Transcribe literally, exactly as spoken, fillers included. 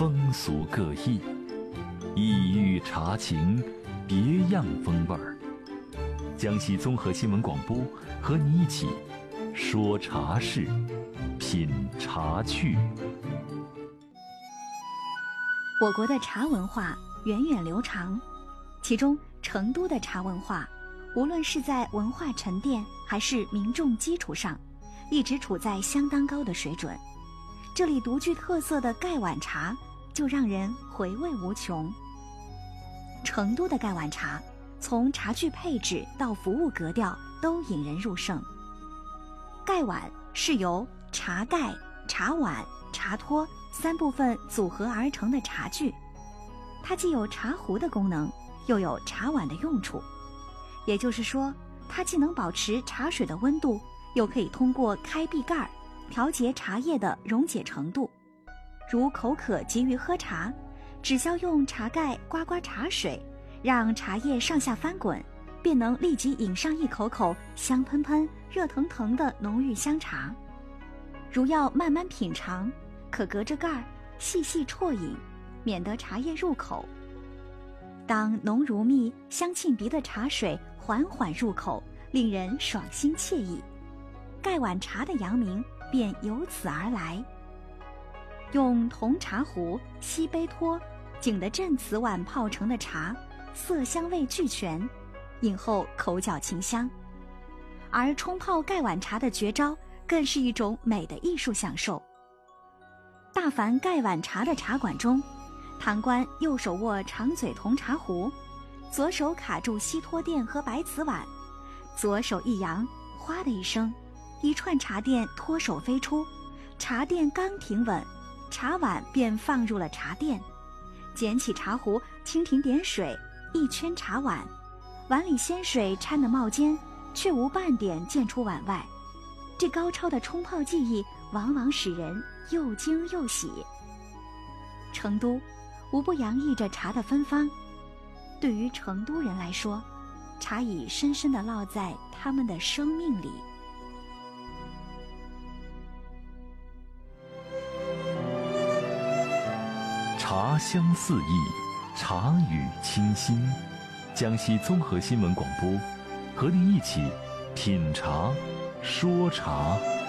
风俗各异，异域茶情，别样风味儿。江西综合新闻广播和你一起说茶事，品茶趣。 我国的茶文化源远流长，其中成都的茶文化，无论是在文化沉淀还是民众基础上，一直处在相当高的水准。这里独具特色的盖碗茶就让人回味无穷。成都的盖碗茶从茶具配置到服务格调都引人入胜。盖碗是由茶盖、茶碗、茶托三部分组合而成的茶具，它既有茶壶的功能，又有茶碗的用处。也就是说，它既能保持茶水的温度，又可以通过开闭盖调节茶叶的溶解程度。如口渴急于喝茶，只需要用茶盖刮刮茶水，让茶叶上下翻滚，便能立即饮上一口口香喷喷、热腾腾的浓郁香茶。如要慢慢品尝，可隔着盖儿细细啜饮，免得茶叶入口。当浓如蜜、香沁鼻的茶水缓缓入口，令人爽心惬意，盖碗茶的扬名便由此而来。用铜茶壶、锡杯托、景德镇瓷碗泡成的茶，色香味俱全，饮后口角清香。而冲泡盖碗茶的绝招，更是一种美的艺术享受。大凡盖碗茶的茶馆中，堂倌右手握长嘴铜茶壶，左手卡住锡托垫和白瓷碗，左手一扬，哗的一声，一串茶垫脱手飞出，茶垫刚停稳，茶碗便放入了茶垫。捡起茶壶，蜻蜓点水，一圈茶碗，碗里鲜水掺得冒尖，却无半点溅出碗外。这高超的冲泡技艺，往往使人又惊又喜。成都无不洋溢着茶的芬芳，对于成都人来说，茶已深深地烙在他们的生命里。 茶香四溢，茶语清新。江西综合新闻广播和您一起品茶说茶。